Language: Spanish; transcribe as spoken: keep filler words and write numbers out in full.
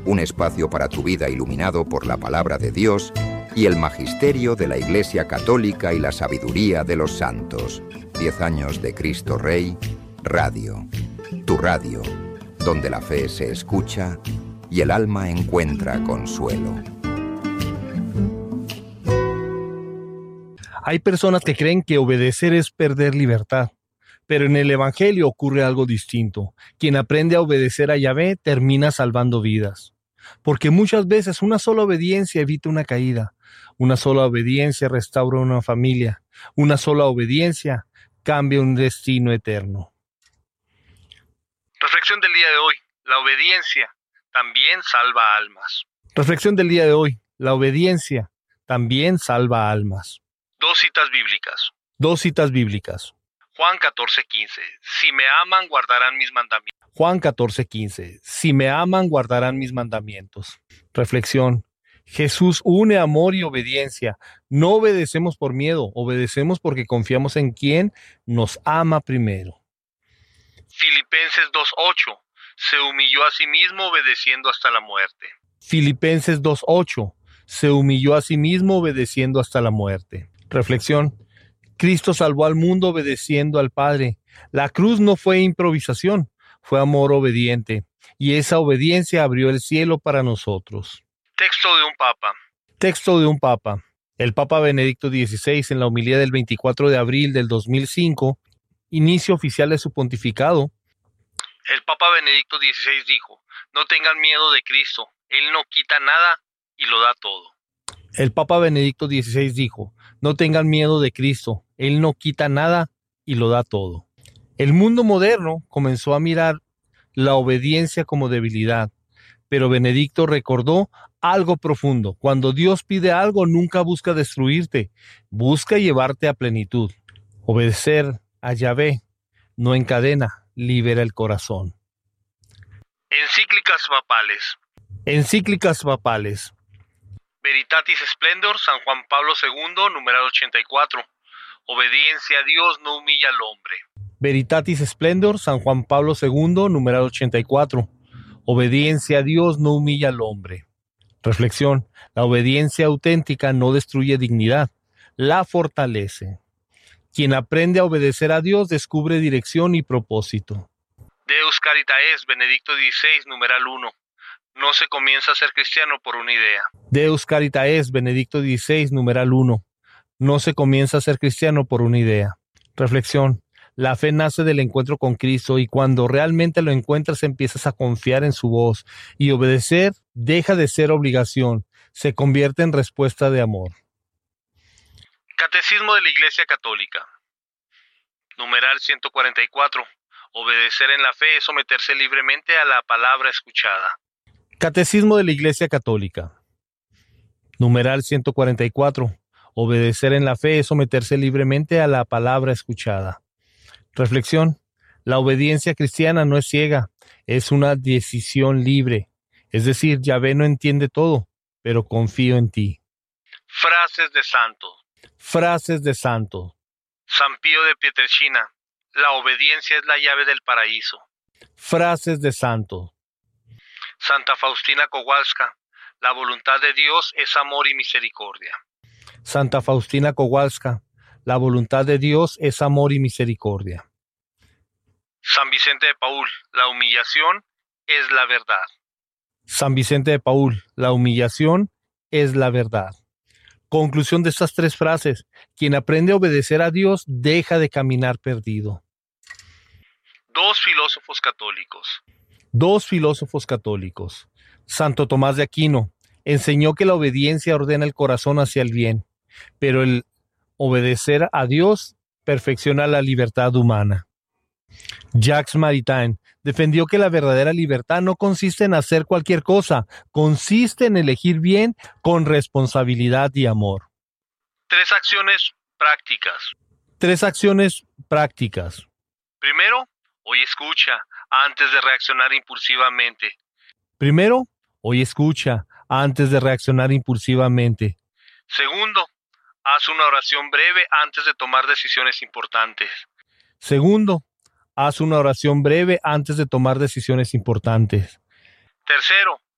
un espacio para tu vida iluminado por la palabra de Dios y el magisterio de la Iglesia Católica y la sabiduría de los santos. Diez años de Cristo Rey, Radio. Tu radio, donde la fe se escucha y el alma encuentra consuelo. Hay personas que creen que obedecer es perder libertad, pero en el Evangelio ocurre algo distinto. Quien aprende a obedecer a Yahvé termina salvando vidas, porque muchas veces una sola obediencia evita una caída, una sola obediencia restaura una familia, una sola obediencia cambia un destino eterno. Reflexión del día de hoy. La obediencia también salva almas. Reflexión del día de hoy. La obediencia también salva almas. Dos citas bíblicas. Dos citas bíblicas. Juan catorce quince. Si me aman, guardarán mis mandamientos. Juan catorce quince. Si me aman, guardarán mis mandamientos. Reflexión. Jesús une amor y obediencia. No obedecemos por miedo, obedecemos porque confiamos en quien nos ama primero. Filipenses dos ocho. Se humilló a sí mismo obedeciendo hasta la muerte. Filipenses dos ocho. Se humilló a sí mismo obedeciendo hasta la muerte. Reflexión. Cristo salvó al mundo obedeciendo al Padre. La cruz no fue improvisación, fue amor obediente. Y esa obediencia abrió el cielo para nosotros. Texto de un papa. Texto de un papa. El Papa Benedicto dieciséis, en la homilía del veinticuatro de abril del dos mil cinco, inicio oficial de su pontificado. El Papa Benedicto dieciséis dijo: no tengan miedo de Cristo, Él no quita nada y lo da todo. El Papa Benedicto dieciséis dijo: no tengan miedo de Cristo, Él no quita nada y lo da todo. El mundo moderno comenzó a mirar la obediencia como debilidad, pero Benedicto recordó algo profundo. Cuando Dios pide algo, nunca busca destruirte, busca llevarte a plenitud. Obedecer a Yahvé no encadena, libera el corazón. Encíclicas papales. Encíclicas papales. Veritatis Splendor, San Juan Pablo segundo, numeral ochenta y cuatro. Obediencia a Dios no humilla al hombre. Veritatis Splendor, San Juan Pablo segundo, numeral ochenta y cuatro. Obediencia a Dios no humilla al hombre. Reflexión. La obediencia auténtica no destruye dignidad, la fortalece. Quien aprende a obedecer a Dios descubre dirección y propósito. Deus Caritaes, Benedicto dieciséis, numeral uno. No se comienza a ser cristiano por una idea. Deus Caritaes, Benedicto dieciséis, numeral uno. No se comienza a ser cristiano por una idea. Reflexión. La fe nace del encuentro con Cristo y cuando realmente lo encuentras empiezas a confiar en su voz y obedecer deja de ser obligación, se convierte en respuesta de amor. Catecismo de la Iglesia Católica. Numeral ciento cuarenta y cuatro. Obedecer en la fe es someterse libremente a la palabra escuchada. Catecismo de la Iglesia Católica. Numeral ciento cuarenta y cuatro. Obedecer en la fe es someterse libremente a la palabra escuchada. Reflexión. La obediencia cristiana no es ciega, es una decisión libre. Es decir, Yahvé no entiende todo, pero confío en ti. Frases de santos. Frases de santos. San Pío de Pietrelcina. La obediencia es la llave del paraíso. Frases de santos. Santa Faustina Kowalska. La voluntad de Dios es amor y misericordia. Santa Faustina Kowalska. La voluntad de Dios es amor y misericordia. San Vicente de Paúl. La humillación es la verdad. San Vicente de Paúl. La humillación es la verdad. Conclusión de estas tres frases. Quien aprende a obedecer a Dios deja de caminar perdido. Dos filósofos católicos. Dos filósofos católicos. Santo Tomás de Aquino enseñó que la obediencia ordena el corazón hacia el bien, pero el obedecer a Dios perfecciona la libertad humana. Jacques Maritain defendió que la verdadera libertad no consiste en hacer cualquier cosa, consiste en elegir bien con responsabilidad y amor. Tres acciones prácticas. Tres acciones prácticas. Primero, hoy escucha antes de reaccionar impulsivamente. Primero, hoy escucha antes de reaccionar impulsivamente. Segundo, haz una oración breve antes de tomar decisiones importantes. Segundo, haz una oración breve antes de tomar decisiones importantes. Tercero,